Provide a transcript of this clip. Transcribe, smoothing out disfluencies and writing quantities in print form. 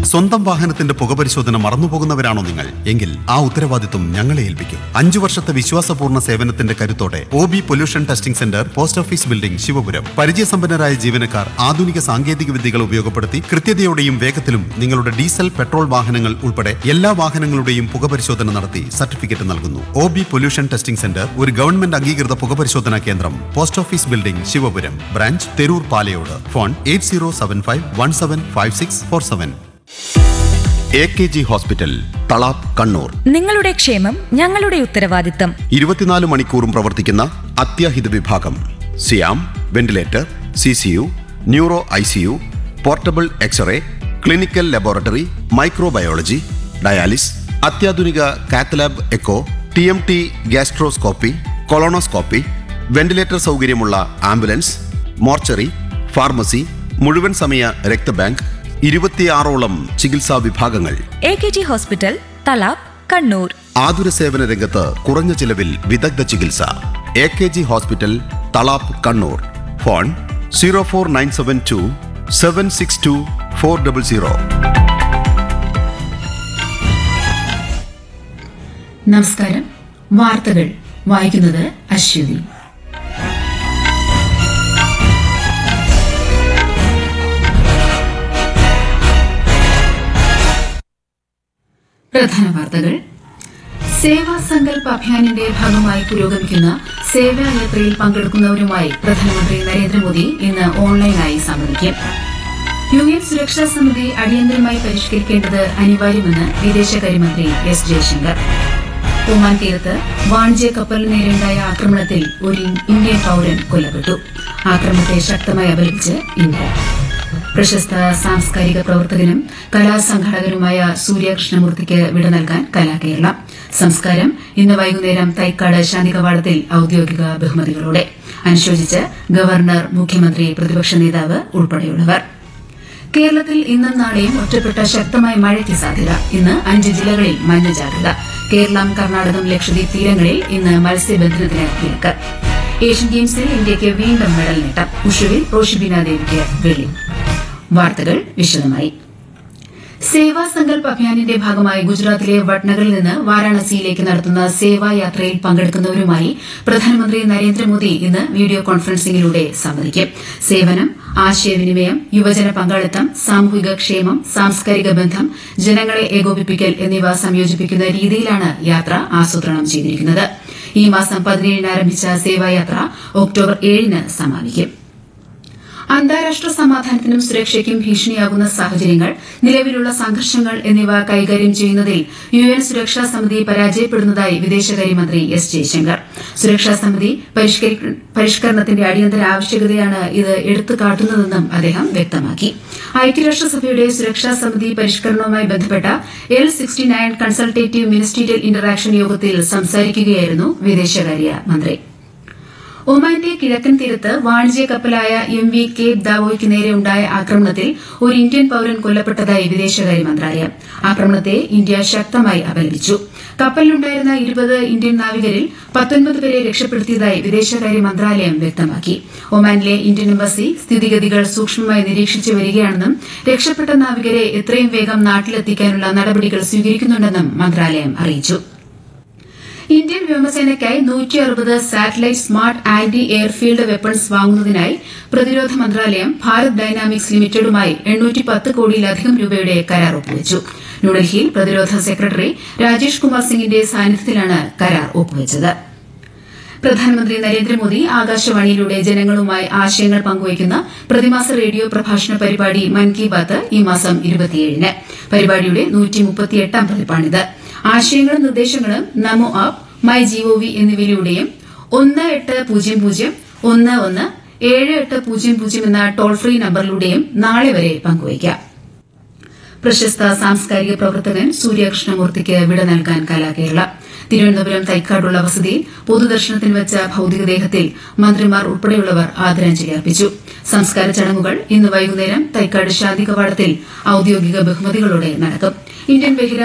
സ്വന്തം വാഹനത്തിന്റെ പുകപരിശോധന മറന്നുപോകുന്നവരാണോ നിങ്ങൾ? എങ്കിൽ ആ ഉത്തരവാദിത്വം ഞങ്ങളെ ഏൽപ്പിക്കും. 5 വർഷത്തെ വിശ്വാസപൂർണ്ണ സേവനത്തിന്റെ കരുത്തോടെ OB pollution testing centre, post office building, Sivapuram. പരിചയസമ്പന്നരായ ജീവനക്കാർ ആധുനിക സാങ്കേതിക വിദ്യകൾ ഉപയോഗപ്പെടുത്തി കൃത്യതയോടെയും വേഗത്തിലും നിങ്ങളുടെ ഡീസൽ, പെട്രോൾ വാഹനങ്ങൾ ഉൾപ്പെടെ എല്ലാ വാഹനങ്ങളുടെയും പുകപരിശോധന നടത്തി സർട്ടിഫിക്കറ്റ് നൽകുന്നു. OB പൊല്യൂഷൻ ടെസ്റ്റിംഗ് സെന്റർ ഒരു ഗവൺമെന്റ് അംഗീകൃത പുകപരിശോധനാ കേന്ദ്രം. Post office building, Sivapuram. Branch Theroor Palayode. Phone 8075175647. AKG hospital, Thalap, Kannur. നിങ്ങളുടെ ക്ഷേമം ഞങ്ങളുടെ ഉത്തരവാദിത്തം. 24 മണിക്കൂറും പ്രവർത്തിക്കുന്ന അത്യാഹിത വിഭാഗം. സിയാം, ventilator, CCU, neuro ICU, portable x-ray, clinical laboratory, microbiology, dialysis, അത്യാധുനിക cath lab echo, TMT gastroscopy, colonoscopy, ventilator സൗകര്യമുള്ള ആംബുലൻസ്, മോർച്ചറി, ഫാർമസി, മുഴുവൻ സമയ രക്തബാങ്ക്, 26ഓളം ചികിത്സാ വിഭാഗങ്ങൾ. AKG hospital, Thalap, Kannur. ആതുര സേവന രംഗത്ത് കുറഞ്ഞ ചിലവിൽ വിദഗ്ധ ചികിത്സ. AKG hospital, Thalap, Kannur. Phone 04972 762 400. നമസ്കാരം. വാർത്തകൾ വായിക്കുന്നത് അശ്വതി. പ്രധാന വാർത്തകൾ. സേവാ സങ്കൽപ് അഭിയാനിന്റെ ഭാഗമായി പുരോഗമിക്കുന്ന സേവായാത്രയിൽ പങ്കെടുക്കുന്നവരുമായി പ്രധാനമന്ത്രി നരേന്ദ്രമോദി ഇന്ന് ഓൺലൈനായി സംവദിക്കും. UN സുരക്ഷാ സമിതി അടിയന്തരമായി പരിഷ്കരിക്കേണ്ടത് അനിവാര്യമെന്ന് വിദേശകാര്യമന്ത്രി S. ജയശങ്കർ. ഒമാൻ തീരത്ത് വാണിജ്യ കപ്പലിന് നേരെയുണ്ടായ ആക്രമണത്തിൽ ഒരു ഇന്ത്യൻ പൌരൻ കൊല്ലപ്പെട്ടു. ആക്രമണത്തെ ശക്തമായി അപലപിച്ച് ഇന്ത്യ. പ്രശസ്ത സാംസ്കാരിക പ്രവർത്തകനും കലാസംഘാടകനുമായ സൂര്യകൃഷ്ണമൂർത്തിക്ക് വിട നൽകാൻ കലാകേരളം. സംസ്കാരം ഇന്ന് വൈകുന്നേരം തൈക്കാട് ശാന്തികവാടത്തിൽ ഔദ്യോഗിക ബഹുമതികളോടെ. അനുശോചിച്ച് ഗവർണർ, മുഖ്യമന്ത്രി, പ്രതിപക്ഷ നേതാവ് ഉൾപ്പെടെയുള്ളവർ. കേരളത്തിൽ ഇന്നും നാളെയും ഒറ്റപ്പെട്ട ശക്തമായ മഴയ്ക്ക് സാധ്യത. ഇന്ന് 5 ജില്ലകളിൽ മഞ്ഞ ജാഗ്രത. കേരളം, കർണാടകം, ലക്ഷദ്വീപ് തീരങ്ങളിൽ ഇന്ന് മത്സ്യബന്ധനത്തിന് വിലക്ക്. ഏഷ്യൻ ഗെയിംസിൽ ഇന്ത്യയ്ക്ക് വീണ്ടും മെഡൽ നേട്ടം. ഉഷുവിൽ റോഷിബീന ദേവിക്ക് വെള്ളി. വാർത്തകൾ വിശദമായി. സേവാ സങ്കൽപ് അഭിയാനിന്റെ ഭാഗമായി ഗുജറാത്തിലെ വഡ്നഗറിൽ നിന്ന് വാരാണസിയിലേക്ക് നടത്തുന്ന സേവായാത്രയിൽ പങ്കെടുക്കുന്നവരുമായി പ്രധാനമന്ത്രി നരേന്ദ്രമോദി ഇന്ന് വീഡിയോ കോൺഫറൻസിംഗിലൂടെ സംവദിക്കും. സേവനം, ആശയവിനിമയം, യുവജന പങ്കാളിത്തം, സാമൂഹിക ക്ഷേമം, സാംസ്കാരിക ബന്ധം, ജനങ്ങളെ ഏകോപിപ്പിക്കൽ എന്നിവ സംയോജിപ്പിക്കുന്ന രീതിയിലാണ് യാത്ര ആസൂത്രണം ചെയ്തിരിക്കുന്നത്. ഈ മാസം 17-ന് ആരംഭിച്ച സേവായാത്ര ഒക്ടോബർ 7-ന് സമാപിക്കും. അന്താരാഷ്ട്ര സമാധാനത്തിനും സുരക്ഷയ്ക്കും ഭീഷണിയാകുന്ന സാഹചര്യങ്ങൾ, നിലവിലുള്ള സംഘർഷങ്ങൾ എന്നിവ കൈകാര്യം ചെയ്യുന്നതിൽ UN സുരക്ഷാ സമിതി പരാജയപ്പെടുന്നതായി വിദേശകാര്യമന്ത്രി S. ജയശങ്കർ. സുരക്ഷാ സമിതി പരിഷ്കരണത്തിന്റെ അടിയന്തര ആവശ്യകതയാണ് ഇത് എടുത്തുകാട്ടുന്നതെന്നും അദ്ദേഹം വ്യക്തമാക്കി. ഐക്യരാഷ്ട്രസഭയുടെ സുരക്ഷാ സമിതി പരിഷ്കരണവുമായി ബന്ധപ്പെട്ട L69 കൺസൾട്ടേറ്റീവ് മിനിസ്റ്റീരിയൽ ഇന്ററാക്ഷൻ യോഗത്തിൽ സംസാരിക്കുകയായിരുന്നു വിദേശകാര്യ മന്ത്രി. ഒമാന്റെ കിഴക്കൻ തീരത്ത് വാണിജ്യ കപ്പലായ MV കേപ്പ് ദാവോയ്ക്ക് നേരെ ഉണ്ടായ ആക്രമണത്തിൽ ഒരു ഇന്ത്യൻ പൌരൻ കൊല്ലപ്പെട്ടതായി വിദേശകാര്യ മന്ത്രാലയം. ആക്രമണത്തെ ഇന്ത്യ ശക്തമായി അപലപിച്ചു. കപ്പലിലുണ്ടായിരുന്ന 20 ഇന്ത്യൻ നാവികരിൽ 19 പേരെ രക്ഷപ്പെടുത്തിയതായി വിദേശകാര്യ മന്ത്രാലയം വ്യക്തമാക്കി. ഒമാനിലെ ഇന്ത്യൻ എംബസി സ്ഥിതിഗതികൾ സൂക്ഷ്മമായി നിരീക്ഷിച്ചു വരികയാണെന്നും രക്ഷപ്പെട്ട നാവികരെ എത്രയും വേഗം നാട്ടിലെത്തിക്കാനുള്ള നടപടികൾ സ്വീകരിക്കുന്നുണ്ടെന്നും മന്ത്രാലയം അറിയിച്ചു. Indian വ്യോമസേനയ്ക്കായി 160 satellite smart anti airfield weapons വാങ്ങുന്നതിനായി പ്രതിരോധ മന്ത്രാലയം ഭാരത് ഡൈനാമിക്സ് ലിമിറ്റഡുമായി 810 കോടിയിലധികം രൂപയുടെ കരാർ ഒപ്പുവച്ചു. ന്യൂഡൽഹിയിൽ പ്രതിരോധ സെക്രട്ടറി രാജേഷ് കുമാർ സിംഗിന്റെ സാന്നിധ്യത്തിലാണ് കരാർ ഒപ്പുവച്ചത്. പ്രധാനമന്ത്രി നരേന്ദ്രമോദി ആകാശവാണിയിലൂടെ ജനങ്ങളുമായി ആശയങ്ങൾ പങ്കുവയ്ക്കുന്ന പ്രതിമാസ റേഡിയോ പ്രഭാഷണ പരിപാടി മൻ കി ബാത്ത് ഈ മാസം 27-ന്. പരിപാടിയുടെ 138-ാം പതിപ്പാണിത്. ആശയങ്ങളും നിർദ്ദേശങ്ങളും നമോ ആപ്പ്, മൈ GOV എന്നിവയിലൂടെയും 1801117800 എന്ന ടോൾ ഫ്രീ നമ്പറിലൂടെയും നാളെ വരെ പങ്കുവയ്ക്കാം. പ്രശസ്ത സാംസ്കാരിക പ്രവർത്തകൻ സൂര്യകൃഷ്ണമൂർത്തിക്ക് വിട നൽകാൻ കലാകേരള. തിരുവനന്തപുരം തൈക്കാടുള്ള വസതിയിൽ പൊതുദർശനത്തിന് വെച്ച ഭൌതികദേഹത്തിൽ മന്ത്രിമാർ ഉൾപ്പെടെയുള്ളവർ ആദരാഞ്ജലി അർപ്പിച്ചു. സംസ്കാര ചടങ്ങുകൾ ഇന്ന് വൈകുന്നേരം തൈക്കാട് ശാന്തികവാടത്തിൽ ഔദ്യോഗിക ബഹുമതികളോടെ നടക്കും. ഇന്ത്യൻ